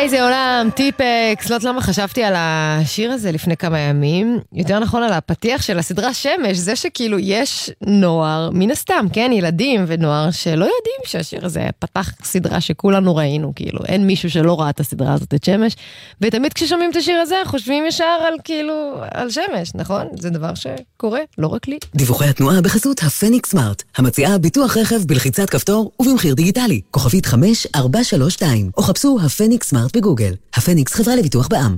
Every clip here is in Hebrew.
איזה עולם, טיפקס, לא למה חשבתי על השיר הזה לפני כמה ימים, יותר נכון על הפתיח של הסדרה שמש, זה שכאילו יש נוער, מן הסתם, כן, ילדים ונוער שלא יודעים שהשיר הזה פתח סדרה שכולנו ראינו, כאילו, אין מישהו שלא ראה את הסדרה הזאת, את שמש, ותמיד כששומעים את השיר הזה, חושבים ישר על כאילו, על שמש, נכון? זה דבר שקורה, לא רק לי. דיווחי התנועה בחסות הפניקס סמארט, המציעה ביטוח רכב בלחיצת כפתור ובמחיר דיגיטלי, כוכבית 5432, או חפשו הפניקס סמארט בגוגל. הפניקס חברה לביטוח בע"מ.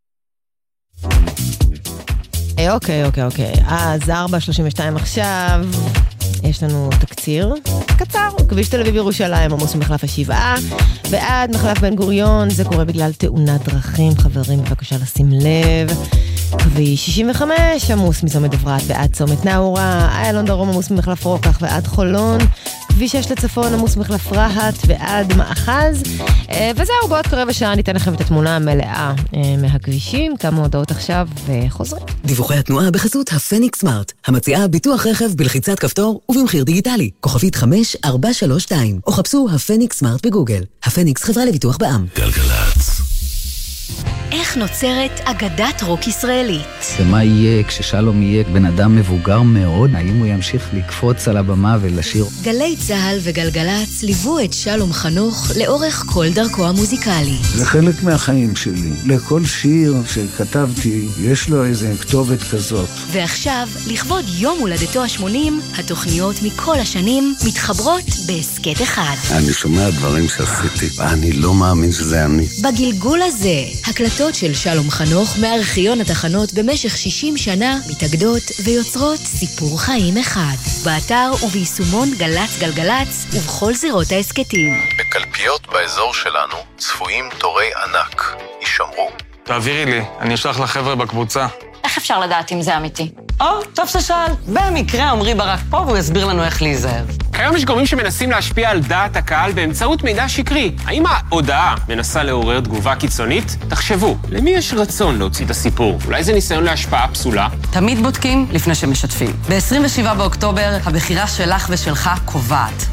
אוקיי. אז 4:32 עכשיו. יש לנו תקציר קצר. כביש תל אביב ירושלים עמוס ממחלף השבעה ועד מחלף בן גוריון. זה קורה בגלל תאונת דרכים. חברים, בבקשה לשים לב. כביש 65 עמוס מצומת דברת ועד צומת נאורה. איילון דרום עמוס ממחלף רוקח ועד חולון. כביש 6 לצפון עמוס מחלף רהט ועד מאחז. וזהו, בעוד קרוב השעה ניתן לכם את התמונה המלאה מהכבישים. כמה הודעות עכשיו וחוזרים. דיווחי התנועה בחסות הפניקס סמארט, המציעה ביטוח רכב בלחיצת כפתור ובמחיר דיגיטלי, כוכבית 5432, או חפשו הפניקס סמארט בגוגל. הפניקס חברה לביטוח בע"מ. גלגלצ. איך נוצרת אגדת רוק ישראלית? ומה יהיה כששלום יהיה בן אדם מבוגר מאוד? האם הוא ימשיך לקפוץ על הבמה ולשיר? גלי צהל וגלגלצ ליוו את שלום חנוך לאורך כל דרכו המוזיקלי. זה חלק מהחיים שלי. לכל שיר שכתבתי יש לו איזה כתובת כזאת. ועכשיו, לכבוד יום הולדתו ה-80, התוכניות מכל השנים מתחברות בהסקט אחד. אני שומע דברים שעשיתי, ואני לא מאמין שזה אני. בגלגול הזה, הקלטות של שלום חנוך מארכיון התחנות במשך 60 שנה מתאגדות ויוצרות סיפור חיים אחד. באתר וביישומון גלץ גלגלץ ובכל זירות העסקטים. בקלפיות באזור שלנו צפויים תורי ענק. יישמרו. תעבירי לי, אני אשלח לחבר'ה בקבוצה. איך אפשר לדעת אם זה אמיתי? טוב ששאל. במקרה עמרי ברק פה והוא יסביר לנו איך להיזהר. כיום יש גורמים שמנסים להשפיע על דעת הקהל באמצעות מידע שקרי. האם ההודעה מנסה לעורר תגובה קיצונית? תחשבו, למי יש רצון להוציא את הסיפור? אולי זה ניסיון להשפעה פסולה? תמיד בודקים לפני שמשתפים. ב-27 באוקטובר הבחירה שלך ושלך קובעת.